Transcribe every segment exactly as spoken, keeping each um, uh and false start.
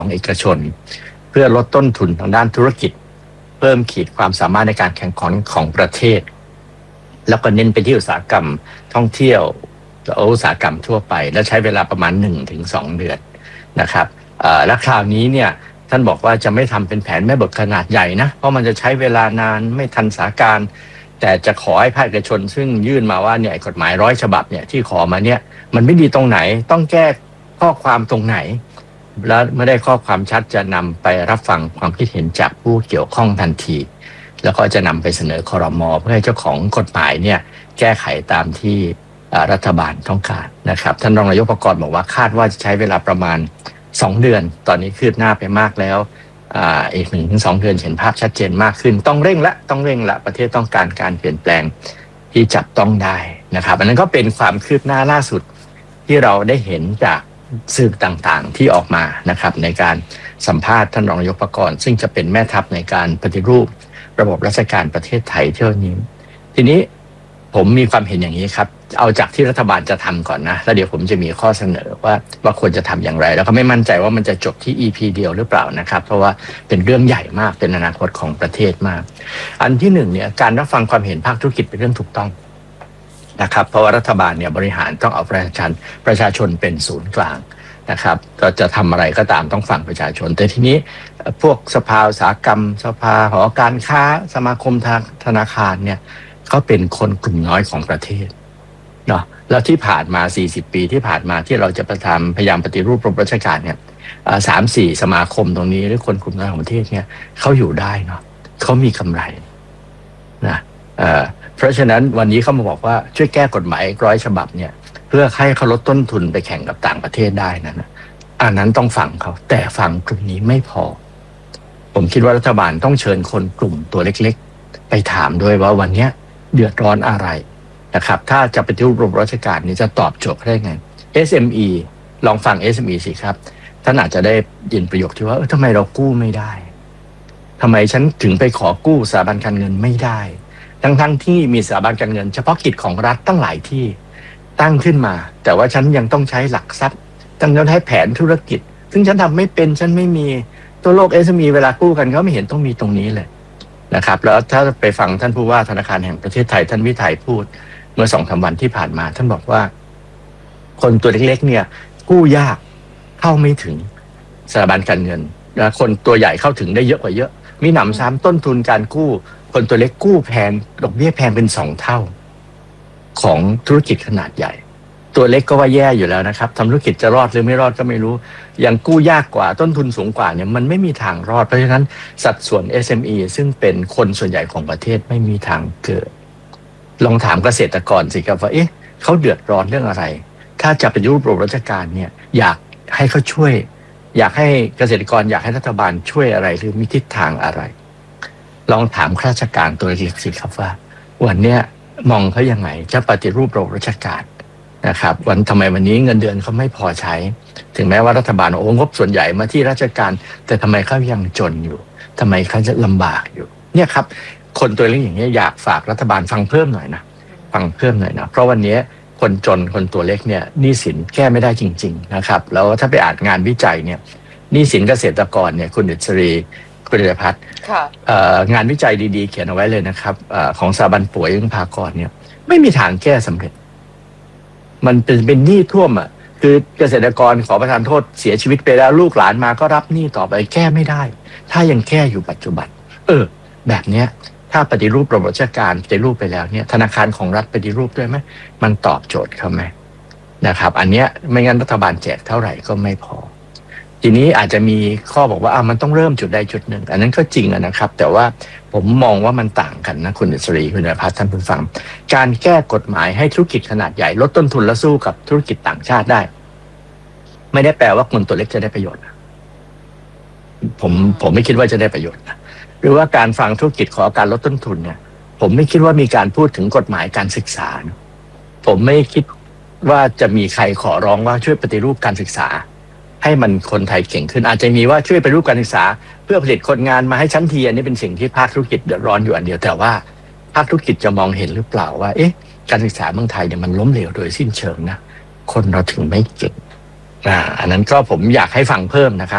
ของเอกชนเพื่อลดต้นทุนทางด้านธุรกิจเพิ่มขีดความสามารถในการแข่งขันของประเทศแล้วก็เน้นไปที่อุตสาหกรรมท่องเที่ยวอุตสาหกรรมทั่วไปและใช้เวลาประมาณ หนึ่งถึงสอง เดือนนะครับและคราวนี้เนี่ยท่านบอกว่าจะไม่ทำเป็นแผนแม่บทขนาดใหญ่นะเพราะมันจะใช้เวลานานไม่ทันสถานการณ์แต่จะขอให้ภาคเอกชนซึ่งยื่นมาว่าเนี่ยกฎหมายร้อยฉบับเนี่ยที่ขอมาเนี่ยมันไม่ดีตรงไหนต้องแก้ข้อความตรงไหนแล้วเมื่อได้ข้อความชัดจะนำไปรับฟังความคิดเห็นจากผู้เกี่ยวข้องทันทีแล้วก็จะนำไปเสนอครม.เพื่อให้เจ้าของกฎหมายเนี่ยแก้ไขตามที่รัฐบาลต้องการนะครับท่านรองนายกปกรณ์บอกว่าคาดว่าจะใช้เวลาประมาณสองเดือนตอนนี้คืบหน้าไปมากแล้วอ่าอีกหนึ่งถึงสองเดือนเห็นภาพชัดเจนมากขึ้นต้องเร่งละต้องเร่งละประเทศต้องการการเปลี่ยนแปลงที่จับต้องได้นะครับอันนั้นก็เป็นความคืบหน้าล่าสุดที่เราได้เห็นจากสื่อต่างๆที่ออกมานะครับในการสัมภาษณ์ท่านรองนายกปกรณ์ซึ่งจะเป็นแม่ทัพในการปฏิรูประบบราชการประเทศไทยเที่ยวนี้ทีนี้ผมมีความเห็นอย่างนี้ครับเอาจากที่รัฐบาลจะทำก่อนนะแล้วเดี๋ยวผมจะมีข้อเสนอว่าว่าควรจะทำอย่างไรแล้วก็ไม่มั่นใจว่ามันจะจบที่ อี พี เดียวหรือเปล่านะครับเพราะว่าเป็นเรื่องใหญ่มากเป็นอนาคตของประเทศมากอันที่หนึ่งเนี่ยการรับฟังความเห็นภาคธุรกิจเป็นเรื่องถูกต้องนะครับเพราะว่ารัฐบาลเนี่ยบริหารต้องเอาประชาชนประชาชนเป็นศูนย์กลางนะครับก็จะทำอะไรก็ตามต้องฟังประชาชนแต่ทีนี้พวกสภาอุตสาหกรรมสภาหอการค้าสมาคมทางธนาคารเนี่ยเขาเป็นคนกลุ่มน้อยของประเทศเนาะแล้วที่ผ่านมาสี่สิบปีที่ผ่านมาที่เราจะประทำพยายามปฏิรูประบบราชการเนี่ยสามสี่สมาคมตรงนี้หรือคนกลุ่มน้อยของประเทศเนี่ยเขาอยู่ได้เนาะเขามีกำไรนะเอ่อเพราะฉะนั้นวันนี้เขามาบอกว่าช่วยแก้กฎหมายร้อยฉบับเนี่ยเพื่อให้เขาลดต้นทุนไปแข่งกับต่างประเทศได้นั้นนะอันนั้นต้องฟังเขาแต่ฟังกลุ่มนี้ไม่พอผมคิดว่ารัฐบาลต้องเชิญคนกลุ่มตัวเล็กๆไปถามด้วยว่าวันนี้เดือดร้อนอะไรนะครับถ้าจะปฏิรูประบบราชการนี้จะตอบโจทย์ได้ไง เอส เอ็ม อี ลองฟัง เอส เอ็ม อี สิครับท่านอาจจะได้ยินประโยคที่ว่าเออทำไมเรากู้ไม่ได้ทำไมฉันถึงไปขอกู้สถาบันการเงินไม่ได้ทั้งๆที่มีสถาบันการเงินเฉพาะกิจของรัฐตั้งหลายที่ตั้งขึ้นมาแต่ว่าฉันยังต้องใช้หลักทรัพย์ต้องใช้แผนธุรกิจซึ่งฉันทำไม่เป็นฉันไม่มีตัวโลก เอส เอ็ม อี เวลากู้กันเขาไม่เห็นต้องมีตรงนี้เลยนะครับแล้วถ้าไปฟังท่านผู้ว่าธนาคารแห่งประเทศไทยท่านวิทัยพูดเมื่อสองสามวันที่ผ่านมาท่านบอกว่าคนตัวเล็กๆเนี่ยกู้ยากเข้าไม่ถึงสถาบันการเงินนะคนตัวใหญ่เข้าถึงได้เยอะกว่าเยอะมีหนำซ้ำต้นทุนการกู้คนตัวเล็กกู้แพงดอกเบี้ยแพงเป็นสองเท่าของธุรกิจขนาดใหญ่ตัวเล็กก็ว่าแย่อยู่แล้วนะครับทำธุรกิจจะรอดหรือไม่รอดก็ไม่รู้ยังกู้ยากกว่าต้นทุนสูงกว่าเนี่ยมันไม่มีทางรอดเพราะฉะนั้นสัดส่วน เอส เอ็ม อี ซึ่งเป็นคนส่วนใหญ่ของประเทศไม่มีทางเกิดลองถามเกษตรกรสิครับว่าเอ๊ะเขาเดือดร้อนเรื่องอะไรถ้าจะปฏิรูประบบราชการเนี่ยอยากให้เขาช่วยอยากให้เกษตรกรอยากให้รัฐบาลช่วยอะไรหรือมีทิศทางอะไรลองถามข้าราชการตัวเล็กสิครับว่าวันเนี้ยมองเขายังไงจะปฏิรูประบบราชการนะครับวันทำไมวันนี้เงินเดือนเขาไม่พอใช้ถึงแม้ว่ารัฐบาลโอ้งบส่วนใหญ่มาที่ราชการแต่ทำไมเขายังจนอยู่ทำไมเขาจะลำบากอยู่เนี่ยครับคนตัวเล็กอย่างนี้อยากฝากรัฐบาลฟังเพิ่มหน่อยนะฟังเพิ่มหน่อยนะเพราะวันนี้คนจนคนตัวเล็กเนี่ยหนี้สินแก้ไม่ได้จริงๆนะครับแล้วถ้าไปอ่านงานวิจัยเนี่ยหนี้สินเกษตรกรเนี่ยคุณเดชรีคุณเดชพัฒน์งานวิจัยดีๆเขียนเอาไว้เลยนะครับของสถาบันป่วยยังพากรเนี่ยไม่มีทางแก้สำเร็จมันเป็นเป็นหนี้ท่วมอ่ะคือเกษตรกรขอประทานโทษเสียชีวิตไปแล้วลูกหลานมาก็รับหนี้ต่อไปแก้ไม่ได้ถ้ายังแก้อยู่ปัจจุบันเออแบบเนี้ยถ้าปฏิรูประบบราชการปฏิรูปไปแล้วเนี่ยธนาคารของรัฐปฏิรูปด้วยไหมมันตอบโจทย์เขาไหมนะครับอันเนี้ยไม่งั้นรัฐบาลแจกเท่าไหร่ก็ไม่พอทีนี้อาจจะมีข้อบอกว่าอ่ะมันต้องเริ่มจุดใดจุดหนึ่งอันนั้นก็จริงนะครับแต่ว่าผมมองว่ามันต่างกันนะคุณเดชรีคุณนภัสท่านผู้ฟังการแก้กฎหมายให้ธุรกิจขนาดใหญ่ลดต้นทุนและสู้กับธุรกิจต่างชาติได้ไม่ได้แปลว่าคนตัวเล็กจะได้ประโยชน์ผมผมไม่คิดว่าจะได้ประโยชน์นะหรือว่าการฟังธุรกิจขอการลดต้นทุนเนี่ยผมไม่คิดว่ามีการพูดถึงกฎหมายการศึกษาผมไม่คิดว่าจะมีใครขอร้องว่าช่วยปฏิรูปการศึกษาให้มันคนไทยเก่งขึ้นอาจจะมีว่าช่วยปฏิรูปการศึกษาเพื่อผลิตคนงานมาให้ชั้นเทียนนี่เป็นสิ่งที่ภาคธุรกิจเดือดร้อนอยู่อันเดียวแต่ว่าภาคธุรกิจจะมองเห็นหรือเปล่าว่าเอ๊ะการศึกษาเมืองไทยเนี่ยมันล้มเหลวโดยสิ้นเชิงนะคนเราถึงไม่เก่งอ่าอันนั้นก็ผมอยากให้ฟังเพิ่มนะครับ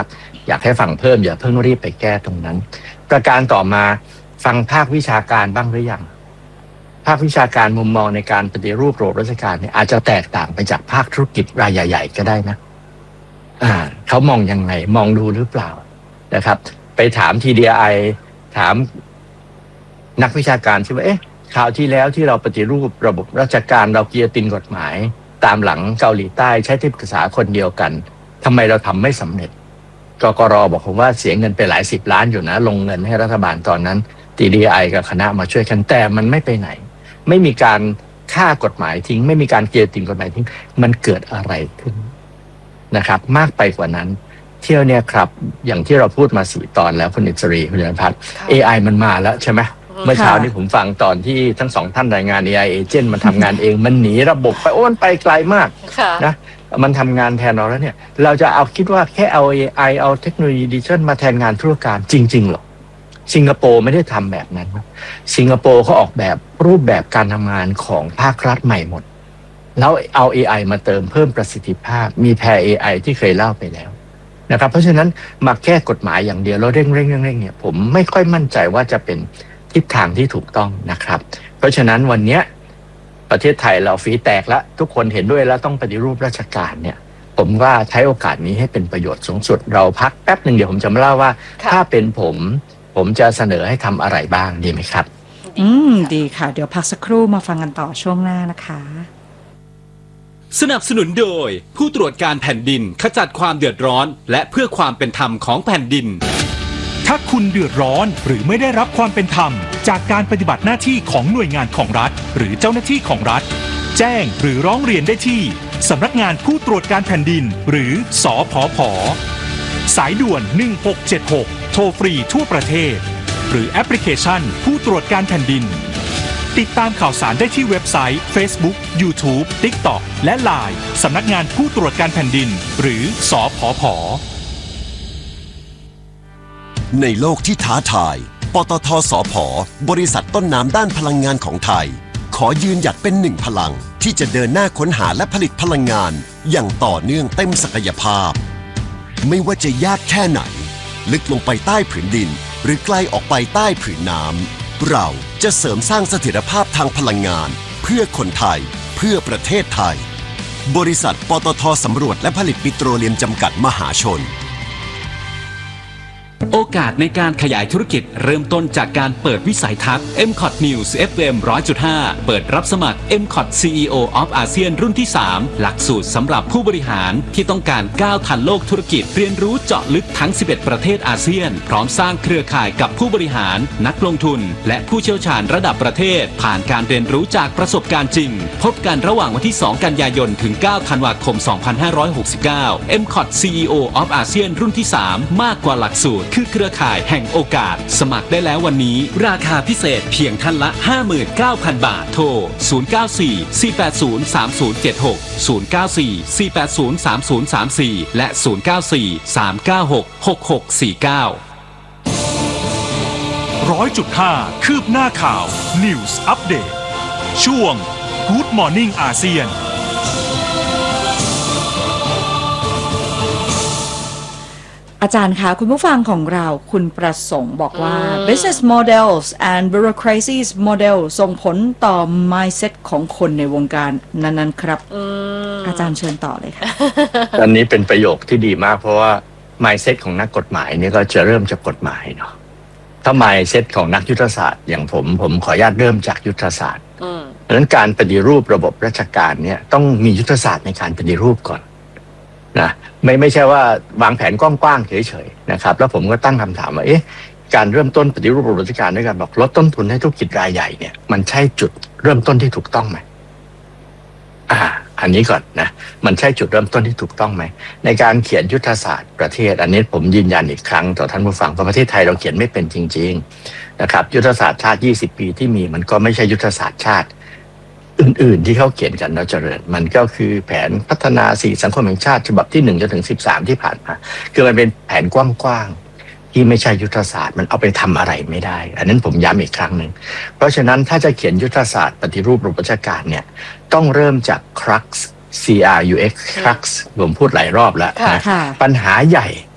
อยากให้ฟังเพิ่มอย่าเพิ่งรีบไปแก้ตรงนั้นประการต่อมาฟังภาควิชาการบ้างหรือยังภาควิชาการมุมมองในการปฏิรูประบบราชการเนี่ยอาจจะแตกต่างไปจากภาคธุรกิจรายใหญ่ๆก็ได้นะอ่าเขามองยังไงมองดูหรือเปล่านะครับไปถาม ที ดี ไอ ถามนักวิชาการที่ว่าเอ๊ะคราวที่แล้วที่เราปฏิรูประบบราชการเราเกียร์ตินกฎหมายตามหลังเกาหลีใต้ใช้ที่ปรึกษาคนเดียวกันทำไมเราทำไม่สำเร็จกกร.บอกผมว่าเสียเงินไปหลายสิบล้านอยู่นะลงเงินให้รัฐบาลตอนนั้น ที ดี ไอ กับคณะมาช่วยกันแต่มันไม่ไปไหนไม่มีการฆ่ากฎหมายทิ้งไม่มีการเกียร์ตินกฎหมายทิ้งมันเกิดอะไรขึ้นนะครับมากไปกว่านั้นเที่ยวเนี่ยครับอย่างที่เราพูดมาสี่ตอนแล้วคุณอิสรีคุณยนพัฒน์ เอ ไอ มันมาแล้วใช่ไหมเมื่อเช้านี้ผมฟังตอนที่ทั้งสองท่านรายงาน เอ ไอ Agent มันทำงานเองมันหนีระบบไปโอ้มันไปไกลมากนะมันทำงานแทนเราแล้วเนี่ยเราจะเอาคิดว่าแค่เอา เอ ไอ เอาเทคโนโลยีดิจิทัลมาแทนงานธุรการจริงๆหรอสิงคโปร์ไม่ได้ทำแบบนั้นสิงคโปร์เขาออกแบบรูปแบบการทำงานของภาครัฐใหม่หมดแล้วเอา เอ ไอ มาเติมเพิ่มประสิทธิภาพมีแพร์ เอ ไอ ที่เคยเล่าไปแล้วนะครับเพราะฉะนั้นมาแก้กฎหมายอย่างเดียวแล้วเร่งเร่งเร่งเร่งเนี่ยผมไม่ค่อยมั่นใจว่าจะเป็นทิศทางที่ถูกต้องนะครับเพราะฉะนั้นวันนี้ประเทศไทยเราฝีแตกแล้วทุกคนเห็นด้วยแล้วต้องปฏิรูปราชการเนี่ยผมว่าใช้โอกาสนี้ให้เป็นประโยชน์สูงสุดเราพักแป๊บหนึ่งเดี๋ยวผมจะมาเล่าว่าถ้าเป็นผมผมจะเสนอให้ทำอะไรบ้างดีไหมครับอืมดีค่ะเดี๋ยวพักสักครู่มาฟังกันต่อช่วงหน้านะคะสนับสนุนโดยผู้ตรวจการแผ่นดินขจัดความเดือดร้อนและเพื่อความเป็นธรรมของแผ่นดินถ้าคุณเดือดร้อนหรือไม่ได้รับความเป็นธรรมจากการปฏิบัติหน้าที่ของหน่วยงานของรัฐหรือเจ้าหน้าที่ของรัฐแจ้งหรือร้องเรียนได้ที่สำนักงานผู้ตรวจการแผ่นดินหรือสผผ.สายด่วนหนึ่งหกเจ็ดหกโทรฟรีทั่วประเทศหรือแอปพลิเคชันผู้ตรวจการแผ่นดินติดตามข่าวสารได้ที่เว็บไซต์ Facebook YouTube TikTok และ ไลน์ สำนักงานผู้ตรวจการแผ่นดินหรือสผผ. ในโลกที่ท้าทายปตท.สผ.บริษัทต้นน้ำด้านพลังงานของไทยขอยืนหยัดเป็นหนึ่งพลังที่จะเดินหน้าค้นหาและผลิตพลังงานอย่างต่อเนื่องเต็มศักยภาพไม่ว่าจะยากแค่ไหนลึกลงไปใต้ผืนดินหรือไกลออกไปใต้ผืนน้ำเราจะเสริมสร้างเสถียรภาพทางพลังงานเพื่อคนไทยเพื่อประเทศไทยบริษัทปตท.สำรวจและผลิตปิโตรเลียมจำกัดมหาชนโอกาสในการขยายธุรกิจเริ่มต้นจากการเปิดวิสัยทัศน์ เอ็ม คอท News เอฟ เอ็ม หนึ่งร้อยจุดห้า เปิดรับสมัคร เอ็ม คอท ซี อี โอ of อาเซียนรุ่นที่ สาม หลักสูตรสำหรับผู้บริหารที่ต้องการก้าวทันโลกธุรกิจเรียนรู้เจาะลึกทั้ง สิบเอ็ด ประเทศอาเซียนพร้อมสร้างเครือข่ายกับผู้บริหารนักลงทุนและผู้เชี่ยวชาญระดับประเทศผ่านการเรียนรู้จากประสบการณ์จริงพบกันระหว่างวันที่ สอง กันยายนถึง เก้า ธันวาคม สองพันห้าร้อยหกสิบเก้า เอ็ม คอท ซี อี โอ of อาเซียนรุ่นที่ สาม มากกว่าหลักสูตรคือเครือข่ายแห่งโอกาสสมัครได้แล้ววันนี้ราคาพิเศษเพียงท่านละ ห้าหมื่นเก้าพัน บาทโทรศูนย์ เก้า สี่ สี่ แปด ศูนย์ สาม ศูนย์ เจ็ด หก ศูนย์ เก้า สี่ สี่ แปด ศูนย์ สาม ศูนย์ สาม สี่และศูนย์ เก้า สี่ สาม เก้า หก หก หก สี่ เก้าร้อยจุดห้า คืบหน้าข่าว News Update ช่วง Good Morning อาเซียนอาจารย์คะคุณผู้ฟังของเราคุณประสงค์บอกว่า business models and bureaucracies model ส่งผลต่อ mindset ของคนในวงการนั้นๆครับ อ, อาจารย์เชิญต่อเลยค่ะอันนี้เป็นประโยคที่ดีมากเพราะว่า mindset ของนักกฎหมายนี่ก็จะเริ่มจากกฎหมายเนาะถ้า mindset ของนักยุทธศาสตร์อย่างผมผมขออนุญาตเริ่มจากยุทธศาสตร์เพราะฉะนั้นการปฏิรูประบบราชการเนี่ยต้องมียุทธศาสตร์ในการปฏิรูปก่อนนะไม่ไม่ใช่ว่าวางแผนกว้างๆเฉยๆนะครับแล้วผมก็ตั้งคำถามว่าเอ๊ะการเริ่มต้นปฏิรูประบบราชการด้วยการบอกลดต้นทุนให้ธุรกิจรายใหญ่เนี่ยมันใช่จุดเริ่มต้นที่ถูกต้องไหมอ่าอันนี้ก่อนนะมันใช่จุดเริ่มต้นที่ถูกต้องไหมในการเขียนยุทธศาสตร์ประเทศอันนี้ผมยืนยันอีกครั้งต่อท่านผู้ฟังเพราะประเทศไทยเราเขียนไม่เป็นจริงๆนะครับยุทธศาสตร์ชาติยี่สิบปีที่มีมันก็ไม่ใช่ยุทธศาสตร์ชาติอื่นๆที่เขาเขียนกันแล้วเจริญมันก็คือแผนพัฒนาสี่สังคมแห่งชาติฉบับที่หนึ่งจนถึงสิบสามที่ผ่านมาคือมันเป็นแผนกว้างๆที่ไม่ใช่ยุทธศาสตร์มันเอาไปทำอะไรไม่ได้อันนั้นผมย้ำอีกครั้งหนึ่งเพราะฉะนั้นถ้าจะเขียนยุทธศาสตร์ปฏิรูประบบราชการเนี่ยต้องเริ่มจาก crux C R U X crux ผมพูดหลายรอบแล้วนะปัญหาใหญ่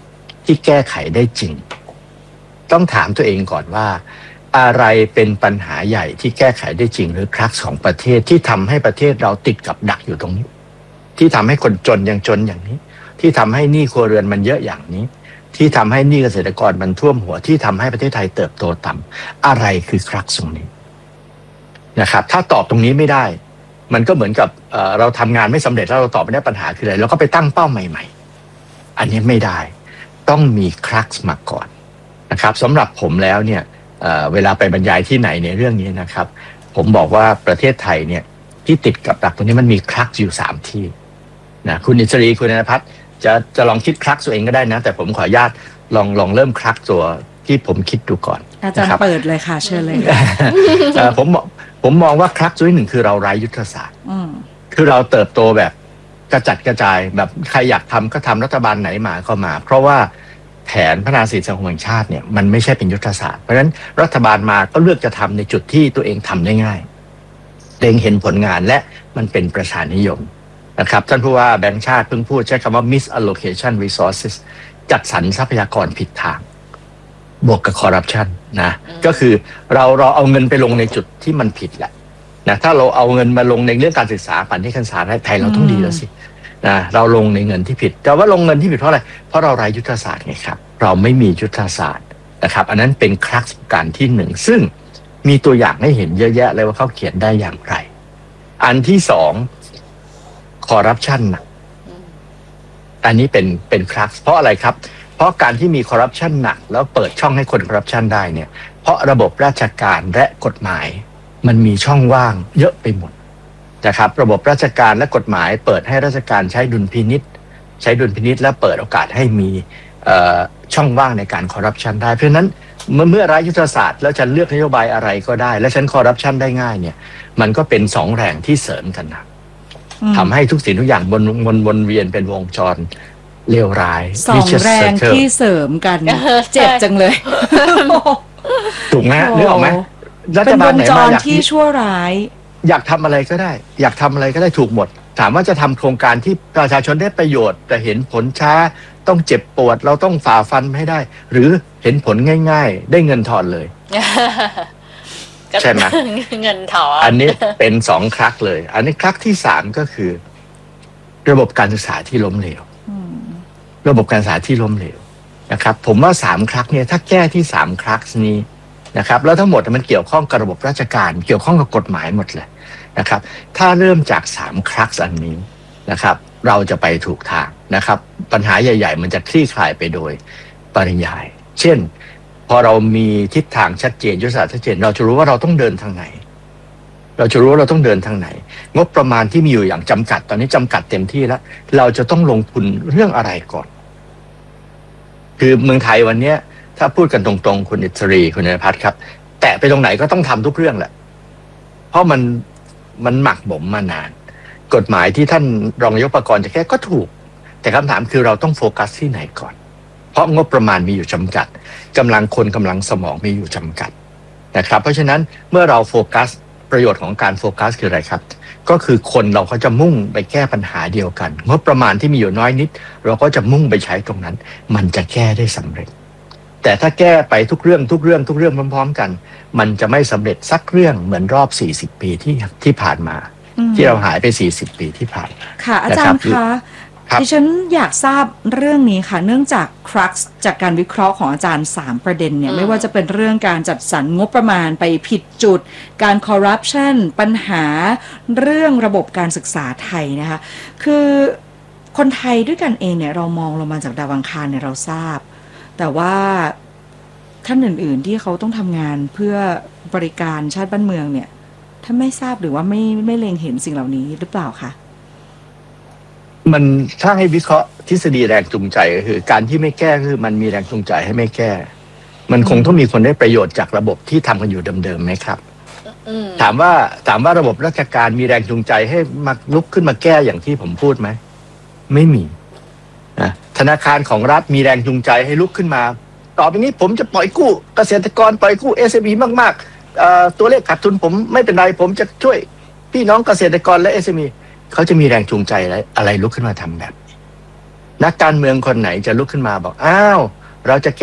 ที่แก้ไขได้จริงต้องถามตัวเองก่อนว่าอะไรเป็นปัญหาใหญ่ที่แก้ไขได้จริงหรือครักของประเทศที่ทำให้ประเทศเราติดกับดักอยู่ตรงนี้ที่ทำให้คนจนยังจนอย่างนี้ที่ทำให้หนี้ครัวเรือนมันเยอะอย่างนี้ที่ทำให้หนี้เกษตรกรมันท่วมหัวที่ทำให้ประเทศไทยเติบโตต่ำอะไรคือครักตรงนี้นะครับถ้าตอบตรงนี้ไม่ได้มันก็เหมือนกับเอ่อเราทำงานไม่สำเร็จแล้วเราตอบไม่ได้ปัญหาคืออะไรเราก็ไปตั้งเป้าใหม่ๆอันนี้ไม่ได้ต้องมีครักมาก่อนนะครับสำหรับผมแล้วเนี่ยเอ่อเวลาไปบรรยายที่ไหนในเรื่องนี้นะครับผมบอกว่าประเทศไทยเนี่ยที่ติดกับดักตรงนี้มันมีครักอยู่สามที่นะคุณอิสรีคุณณพัฒน์จะจะลองคิดครักตัวเองก็ได้นะแต่ผมขออนุญาตลองลองเริ่มครักตัวที่ผมคิดดูก่อนอาจารย์เปิดเลยค่ะเชิญเลยผมผมมองว่าครักตัวที่หนึ่งคือเราไร้ยุทธศาสตร์คือเราเติบโตแบบกระจัดกระจายแบบใครอยากทำก็ทำรัฐบาลไหนมาก็มาเพราะว่าแผนพัฒนาเศรษฐกิจสังคมแห่งชาติเนี่ยมันไม่ใช่เป็นยุทธศาสตร์เพราะฉะนั้นรัฐบาลมาก็เลือกจะทำในจุดที่ตัวเองทำได้ง่ายเล็งเห็นผลงานและมันเป็นประชานิยมนะครับท่านผู้ว่าแบงก์ชาติเพิ่งพูดใช้คำว่า misallocation resources จัดสรรทรัพยากรผิดทางบวกกับคอร์รัปชันนะก็คือเราเราเอาเงินไปลงในจุดที่มันผิดแหละนะถ้าเราเอาเงินมาลงในเรื่องการศึกษาปั่นที่การศึกษาไทยเราต้องดีแล้วสินะเราลงในเงินที่ผิดแต่ว่าลงเงินที่ผิดเพราะอะไรเพราะเราไร้ยุทธศาสตร์ไงครับเราไม่มียุทธศาสตร์นะครับอันนั้นเป็นครักการที่หนึ่งซึ่งมีตัวอย่างให้เห็นเยอะแยะเลยว่าเขาเขียนได้อย่างไรอันที่สองคอร์รัปชันหนักอันนี้เป็นเป็นครักเพราะอะไรครับเพราะการที่มีคอร์รัปชันหนักแล้วเปิดช่องให้คนคอร์รัปชันได้เนี่ยเพราะระบบราชการและกฎหมายมันมีช่องว่างเยอะไปหมดนะครับระบบราชการและกฎหมายเปิดให้ราชการใช้ดุลพินิจใช้ดุลพินิจและเปิดโอกาสให้มีช่องว่างในการคอร์รัปชันได้เพราะฉะนั้นเมื่อเมื่อไร้ยุทธศาสตร์แล้วจะเลือกนโยบายอะไรก็ได้และฉันคอร์รัปชันได้ง่ายเนี่ยมันก็เป็นสองแรงที่เสริมกันนะทำให้ทุกสิ่งทุกอย่างวนวนวนเวียนเป็นวงจรเลวร้ายสองแรงที่เสริมกันเจ็บจังเลยถูกไหมนึกออกไหมรัฐบาลไหนมาอยากที่ชั่วร้ายอยากทำอะไรก็ได้อยากทำอะไรก็ได้ถูกหมดถามว่าจะทำโครงการที่ประชาชนได้ประโยชน์แต่เห็นผลช้าต้องเจ็บปวดเราต้องฝ่าฟันให้ได้หรือเห็นผลง่ายๆได้เงินทอนเลยใช่ไหมเงินถอนอันนี้เป็นสองครักเลยอันนี้ครักที่สามก็คือระบบการศึกษาที่ล้มเหลวระบบการศึกษาที่ล้มเหลวนะครับผมว่าสามครักเนี่ยถ้าแก้ที่สามครักนี้นะครับแล้วทั้งหมดมันเกี่ยวข้องกับระบบราชการเกี่ยวข้องกับกฎหมายหมดเลยนะครับถ้าเริ่มจากสามครักอันนี้นะครับเราจะไปถูกทางนะครับปัญหาใหญ่ๆมันจะคลี่คลายไปโดยปริยายเช่นพอเรามีทิศทางชัดเจนยุทธศาสตร์ชัดเจนเราจะรู้ว่าเราต้องเดินทางไหนเราจะรู้ว่าเราต้องเดินทางไหนงบประมาณที่มีอยู่อย่างจำกัดตอนนี้จำกัดเต็มที่แล้วเราจะต้องลงทุนเรื่องอะไรก่อนคือเมืองไทยวันนี้ถ้าพูดกันตรงๆคุณอิสรีคุณณพัฒน์ครับแตะไปตรงไหนก็ต้องทำทุกเรื่องแหละเพราะมันมันหมักบ่มมานานกฎหมายที่ท่านรองนายกปกรณ์จะแก้ก็ถูกแต่คำถามคือเราต้องโฟกัสที่ไหนก่อนเพราะงบประมาณมีอยู่จำกัดกำลังคนกำลังสมองมีอยู่จำกัดนะครับเพราะฉะนั้นเมื่อเราโฟกัสประโยชน์ของการโฟกัสคืออะไรครับก็คือคนเราก็จะมุ่งไปแก้ปัญหาเดียวกันงบประมาณที่มีอยู่น้อยนิดเราก็จะมุ่งไปใช้ตรงนั้นมันจะแก้ได้สำเร็จแต่ถ้าแก้ไปทุกเรื่องทุกเรื่องทุกเรื่องพร้อมๆกันมันจะไม่สำเร็จสักเรื่องเหมือนรอบสี่สิบปีที่ที่ผ่านมาที่เราหายไปสี่สิบปีที่ผ่านมาค่ะอาจารย์คะดิฉันอยากทราบเรื่องนี้ค่ะเนื่องจากครักจากการวิเคราะห์ของอาจารย์สามประเด็นเนี่ยไม่ว่าจะเป็นเรื่องการจัดสรรงบประมาณไปผิดจุดการคอร์รัปชันปัญหาเรื่องระบบการศึกษาไทยนะคะคือคนไทยด้วยกันเองเนี่ยเรามองลงมาจากดาวอังคารเนี่ยเราทราบแต่ว่าท่านอื่นๆที่เขาต้องทำงานเพื่อบริการชาติบ้านเมืองเนี่ยท่านไม่ทราบหรือว่าไม่ไม่เล็งเห็นสิ่งเหล่านี้หรือเปล่าคะมันถ้าให้วิเคราะห์ทฤษฎีแรงจูงใจก็คือการที่ไม่แก้คือมันมีแรงจูงใจให้ไม่แก้มันคงต้องมีคนได้ประโยชน์จากระบบที่ทำกันอยู่เดิมๆไหมครับถามว่าถามว่าระบบราชการมีแรงจูงใจให้มาลุกขึ้นมาแก้อย่างที่ผมพูดไหมไม่มีนะธนาคารของรัฐมีแรงจูงใจให้ลุกขึ้นมาต่อไปนี้ผมจะปล่อยกู้เกษตรกรปล่อยกู้ เอส เอ็ม อี มากๆตัวเลขขาดทุนผมไม่เป็นไรผมจะช่วยพี่น้องเกษตรกรและ เอส เอ็ม อี เขาจะมีแรงจูงใจอะไรอะไรลุกขึ้นมาทำแบบนี้นักการเมืองคนไหนจะลุกขึ้นมาบอกอ้าวเราจะ